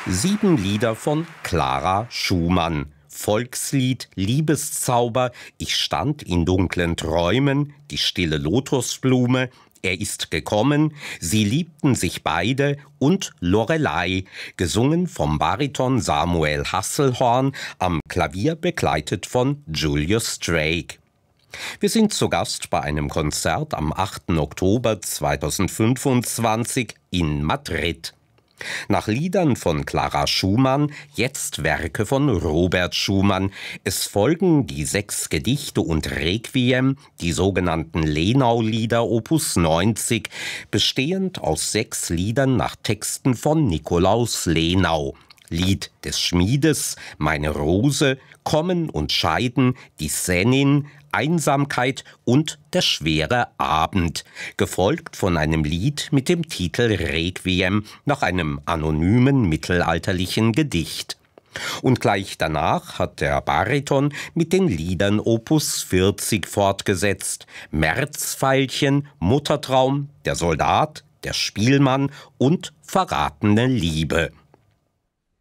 7 Lieder von Clara Schumann. Volkslied, Liebeszauber, ich stand in dunklen Träumen, die stille Lotusblume, er ist gekommen, sie liebten sich beide und Lorelei, gesungen vom Bariton Samuel Hasselhorn, am Klavier begleitet von Julius Drake. Wir sind zu Gast bei einem Konzert am 8. Oktober 2025 in Madrid. Nach Liedern von Clara Schumann jetzt Werke von Robert Schumann. Es folgen die 6 Gedichte und Requiem, die sogenannten Lenau-Lieder Opus 90, bestehend aus 6 Liedern nach Texten von Nikolaus Lenau. Lied des Schmiedes, Meine Rose, Kommen und Scheiden, die Sennin, Einsamkeit und Der schwere Abend, gefolgt von einem Lied mit dem Titel Requiem nach einem anonymen mittelalterlichen Gedicht. Und gleich danach hat der Bariton mit den Liedern Opus 40 fortgesetzt: Märzveilchen, Muttertraum, Der Soldat, Der Spielmann und Verratene Liebe.